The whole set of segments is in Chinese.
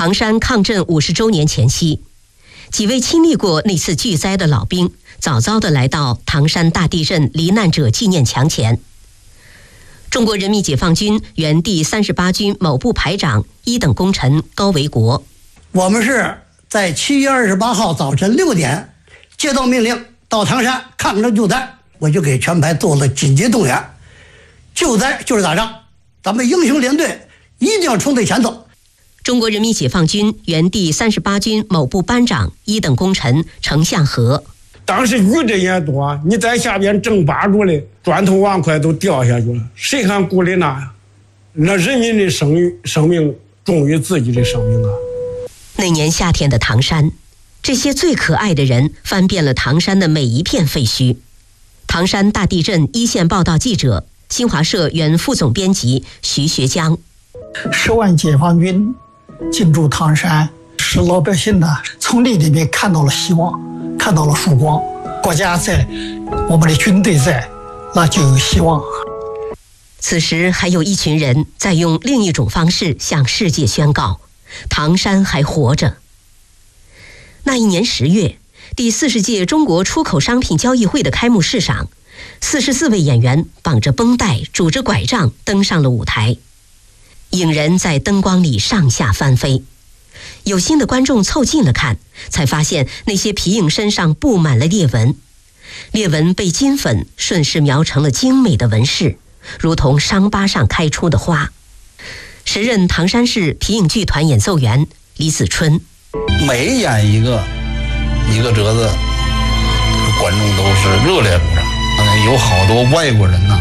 唐山抗震50周年前夕，几位亲历过那次巨灾的老兵早早地来到唐山大地震罹难者纪念墙前。中国人民解放军原第38军某部排长1等功臣高维国， 我们是在7月28号早晨6点接到命令到唐山抗震救灾，我就给全排做了紧急动员。救灾就是打仗，咱们英雄连队一定要冲在前头。 中国人民解放军原第38军某部班长1等功臣程向和， 当时雨这也多，你在下边正扒住的砖头瓦块都掉下去了，谁还顾得那呀？那人民的生命重于自己的生命啊！ 那年夏天的唐山，这些最可爱的人翻遍了唐山的每一片废墟。唐山大地震一线报道记者、新华社原副总编辑徐学江 ，10万解放军进驻唐山，使老百姓呢从那里面看到了希望，看到了曙光。国家在，我们的军队在，那就有希望。 此时还有一群人在用另一种方式向世界宣告，唐山还活着。那一年10月，第40届中国出口商品交易会的开幕式上，44位演员绑着绷带，拄着拐杖登上了舞台。影人在灯光里上下翻飞，有心的观众凑近了看，才发现那些皮影身上布满了裂纹，裂纹被金粉顺势描成了精美的纹饰，如同伤疤上开出的花。时任唐山市皮影剧团演奏员李子春， 每演一个折子，观众都是热烈鼓掌。有好多外国人呐，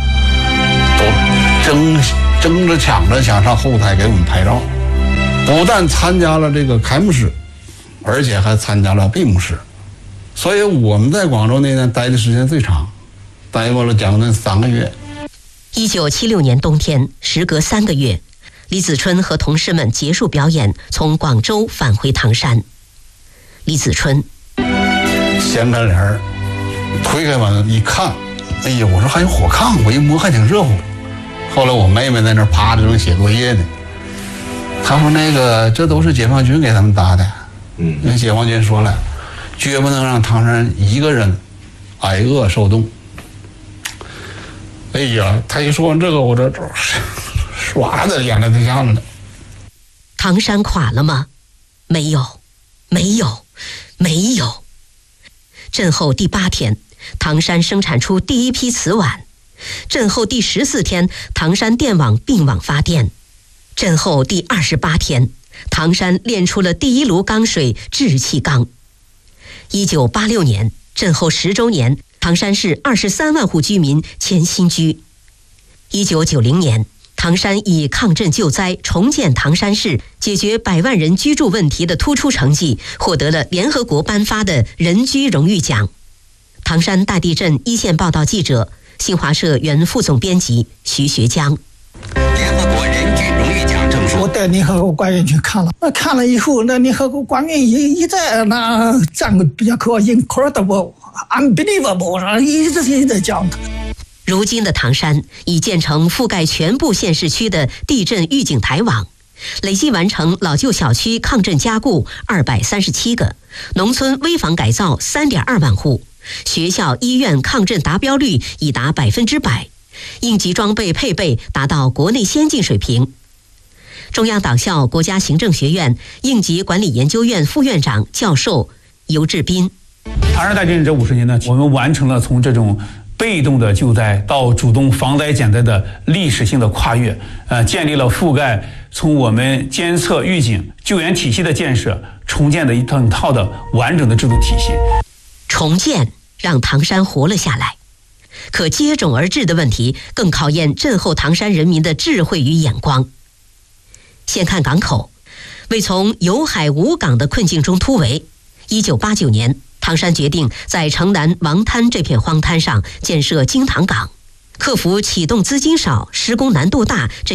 都争着抢着想上后台给我们拍照，不但参加了这个开幕式，而且还参加了闭幕式。所以我们在广州那天待的时间最长，待过了将近3个月。 1976年冬天，时隔3个月，李子春和同事们结束表演，从广州返回唐山。李子春掀开帘推开门一看，哎呀，我说还有火炕，我一摸还挺热乎。后来我妹妹在那趴着正写作业呢，她说那个这都是解放军给他们搭的。那解放军说了，绝不能让唐山一个人挨饿受冻。哎呀，他一说完这个，我这唰的眼泪就下来了。 唐山垮了吗？没有，没有，没有。震后第8天，唐山生产出第一批瓷碗。震后第14天，唐山电网并网发电。震后第28天，唐山炼出了第1炉钢水制气缸。1986年，震后10周年，唐山市23万户居民迁新居。1990年，唐山以抗震救灾、重建唐山市、解决100万人居住问题的突出成绩，获得了联合国颁发的人居荣誉奖。唐山大地震一线报道记者、新华社原副总编辑徐学江。 联合国人居荣誉奖证书， 我带联合国官员去看了，看了以后，那联合国官员一再那赞个比较高 incredible unbelievable， 一直在讲。 如今的唐山已建成覆盖全部县市区的地震预警台网，累计完成老旧小区抗震加固237个，农村危房改造3.2万户，学校医院抗震达标率已达100%，应急装备配备达到国内先进水平。中央党校国家行政学院应急管理研究院副院长教授尤志斌， 唐山大地震这50年呢，我们完成了从这种被动的救灾到主动防灾减灾的历史性的跨越，建立了覆盖从我们监测预警救援体系的建设，重建的一套的完整的制度体系。 重建让唐山活了下来，可接踵而至的问题更考验震后唐山人民的智慧与眼光。先看港口，为从有海无港的困境中突围，1989年唐山决定在城南王滩这片荒滩上建设京塘港，克服启动资金少、施工难度大